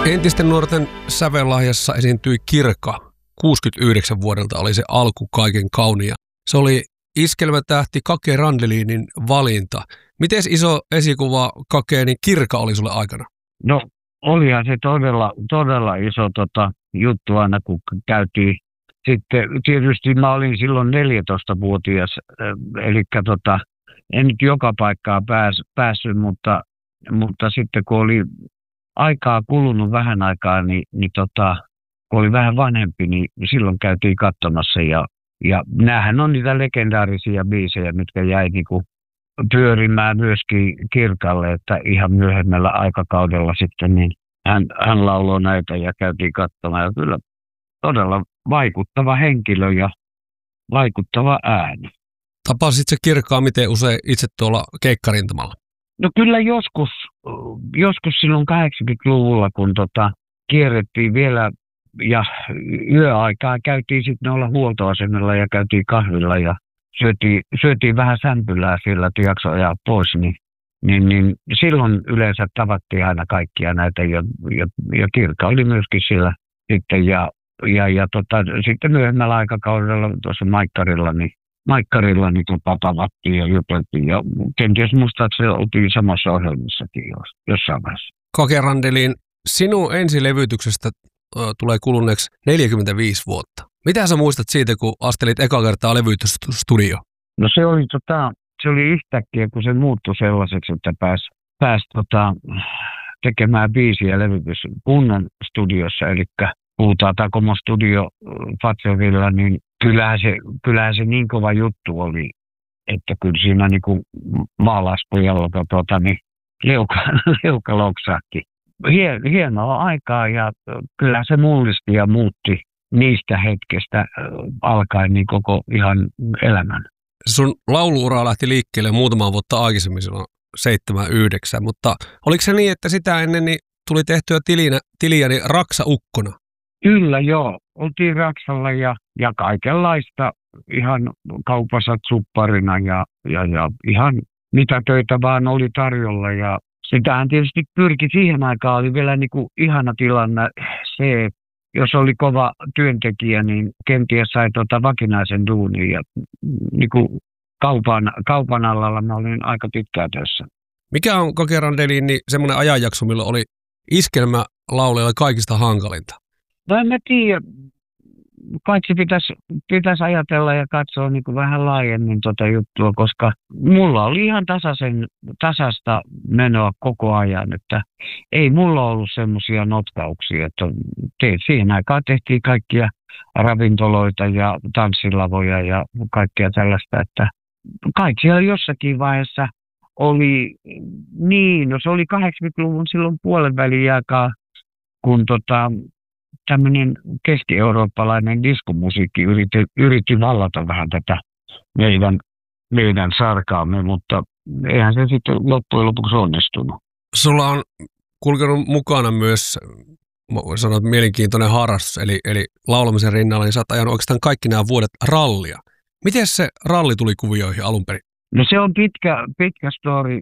Entisten nuorten sävellahjassa esiintyi Kirka. 69 vuodelta oli se alku kaiken kaunia. Se oli iskelmätähti Kake Randelinin valinta. Miten iso esikuva Kakeen Kirka oli sulle aikana? No olihan se todella iso juttu aina, kun käytiin. Sitten tietysti mä olin silloin 14-vuotias, eli en nyt joka paikkaan päässyt, mutta sitten kun oli aikaa kulunut vähän aikaa, niin kun oli vähän vanhempi, niin silloin käytiin katsomassa. Ja näähän on niitä legendaarisia biisejä, mitkä jäi niinku pyörimään myöskin Kirkalle, että ihan myöhemmällä aikakaudella sitten niin hän lauloi näitä ja käytiin katsomaan. Ja kyllä todella vaikuttava henkilö ja vaikuttava ääni. Tapasit se Kirkaa miten usein itse tuolla keikkarintamalla? No kyllä joskus silloin 80-luvulla, kun kierrettiin vielä ja yöaikaa käytiin sitten olla huoltoasemilla ja käytiin kahvilla ja syötiin vähän sämpylää siellä, että jakso ajaa pois, niin silloin yleensä tavattiin aina kaikkia näitä ja Kirka oli myöskin siellä sitten ja sitten myöhemmällä aikakaudella tuossa Maikkarilla niin tavattiin ja juteltiin ja kenties muistaakseni oltiin samassa ohjelmassakin jossain vaiheessa. Kake Randelin, sinun ensilevytyksestä tulee kuluneeksi 45 vuotta. Mitä sä muistat siitä, kun astelit eka kertaa levytysstudio? No se oli yhtäkkiä, kun se muuttui sellaiseksi, että pääsi tekemään biisiä levytys kunnan studiossa, eli puhutaan Takomo Studio Fatsevilla, niin kyllähän se niin kova juttu oli, että kyllä siinä niinku maalaispojalla niin leuka loksahti. Hienoa aikaa ja kyllä se mullisti ja muutti niistä hetkestä alkaen niin koko ihan elämän. Sun lauluura lähti liikkeelle muutama vuotta aikaisemmin, silloin 7-9, mutta oliko se niin, että sitä ennen niin tuli tehtyä tiliä niin Raksa Ukkona? Kyllä joo, oltiin Raksalla ja kaikenlaista ihan kaupassa supparina ja ihan mitä töitä vaan oli tarjolla ja sitähän tietysti pyrki siihen aikaan, oli vielä niin kuin ihana tilanne se, jos oli kova työntekijä, niin kenties sai vakinaisen duunin ja niin kuin kaupan alalla mä olin aika pitkään tässä. Mikä on Kake Randelin niin semmoinen ajanjakso, milloin oli iskelmälaulajalla kaikista hankalinta? No en mä tiedä. Kaikki pitäisi ajatella ja katsoa niin kuin vähän laajemmin juttua, koska mulla oli ihan tasasta menoa koko ajan, että ei mulla ollut semmoisia notkauksia, että siihen aikaan tehtiin kaikkia ravintoloita ja tanssilavoja ja kaikkea tällaista, että kaikki siellä jossakin vaiheessa oli niin, no se oli 80-luvun silloin puolen välin aikaa, kun tämmöinen keski-eurooppalainen diskomusiikki yritti vallata vähän tätä meidän sarkaamme, mutta eihän se sitten loppujen lopuksi onnistunut. Sulla on kulkenut mukana myös, sanot, mielenkiintoinen harrastus, eli laulamisen rinnalla, niin sä oot ajanut oikeastaan kaikki nämä vuodet rallia. Miten se ralli tuli kuvioihin alun perin? No se on pitkä story.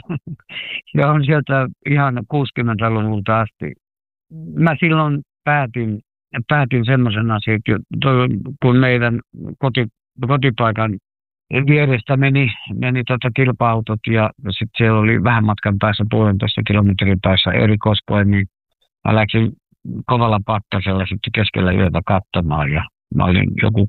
Se on sieltä ihan 60-luvulta asti. Mä silloin päätin semmoisen asian, että kun meidän kotipaikan vierestä meni kilpa-autot ja sitten siellä oli vähän matkan päässä, 1,5 kilometrin päässä erikoiskoe, niin mä läksin kovalla pakkasella sitten keskellä yötä katsomaan ja mä olin joku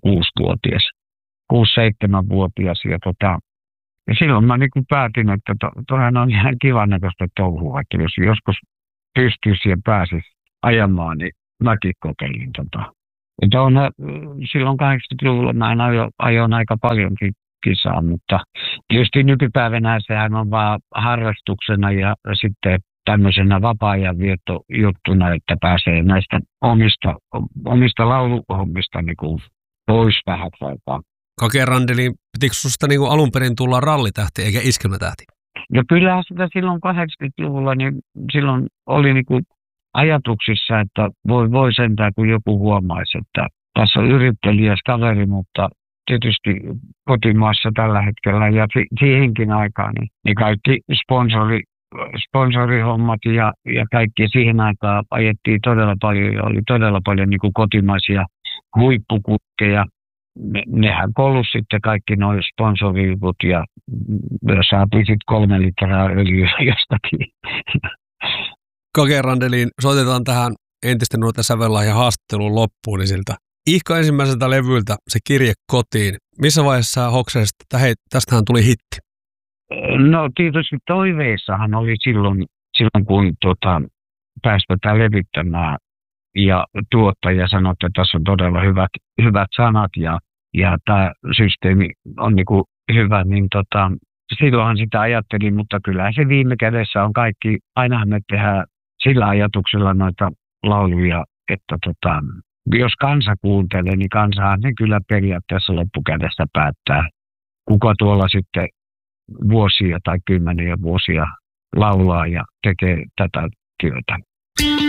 6-7-vuotias ja silloin mä niin päätin, että toihan on ihan kivan näköistä touhua, että jos joskus pystyisi ja pääsisi ajamaan, niin mäkin kokeilin Että silloin 80-luvulla mä ajoin aika paljonkin kisaa, mutta tietysti nykypäivänä sehän on vaan harrastuksena ja sitten tämmöisenä vapaa-ajan viettojuttuna, että pääsee näistä omista lauluhommista niin kuin pois vähän aikaa. Kake Randelin, pitikö susta niin kuin alun perin tulla rallitähti eikä iskelmätähti? No kyllähän sitä silloin 80-luvulla, niin silloin oli niin kuin ajatuksissa, että voi sentään, kun joku huomaisi, että tässä on yrittelijäs kaveri, mutta tietysti kotimaassa tällä hetkellä ja siihenkin aikaan, niin kaikki sponsorihommat ja kaikki siihen aikaan ajettiin todella paljon ja oli todella paljon niin kuin kotimaisia huippukukkeja. Nehän kolus sitten kaikki nuo sponsorijutut ja saatiin sitten 3 litraa öljyä jostakin. Kake Randelin, soitetaan tähän entisten nuorten Sävellahja haastattelun loppuun, niin siltä ihka ensimmäiseltä levyltä se kirje kotiin. Missä vaiheessa sä hoksasit, että hei, tästähän tuli hitti? No tietysti toiveissahan oli silloin kun päästetään levittämään ja tuottaja sanoi, että tässä on todella hyvät sanat ja tämä systeemi on niinku hyvä, niin silloinhan sitä ajattelin, mutta kyllähän se viime kädessä on kaikki, ainahan me tehdään sillä ajatuksella noita lauluja, että jos kansa kuuntelee, niin kansahan ne kyllä periaatteessa loppukädessä päättää, kuka tuolla sitten vuosia tai kymmeniä vuosia laulaa ja tekee tätä työtä.